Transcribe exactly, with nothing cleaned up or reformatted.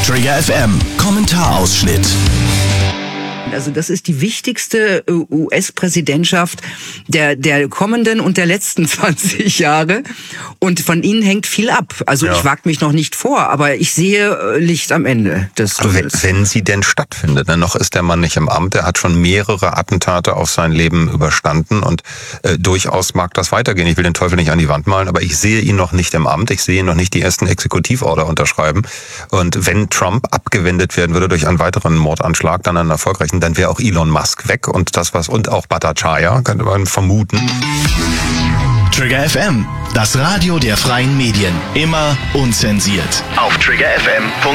Trigger F M, Kommentarausschnitt. Also das ist die wichtigste U S-Präsidentschaft der der kommenden und der letzten zwanzig Jahre. Und von ihnen hängt viel ab. Also ja. Ich wage mich noch nicht vor, aber ich sehe Licht am Ende des Tunnels. Wenn, wenn sie denn stattfindet. Ne? Noch ist der Mann nicht im Amt. Er hat schon mehrere Attentate auf sein Leben überstanden. Und äh, durchaus mag das weitergehen. Ich will den Teufel nicht an die Wand malen, aber ich sehe ihn noch nicht im Amt. Ich sehe ihn noch nicht die ersten Exekutivorder unterschreiben. Und wenn Trump abgewendet werden würde durch einen weiteren Mordanschlag, dann einen erfolgreichen, dann wäre auch Elon Musk weg und das was und auch Bhattacharya, könnte man vermuten. Trigger F M, das Radio der freien Medien, immer unzensiert auf trigger f m punkt de.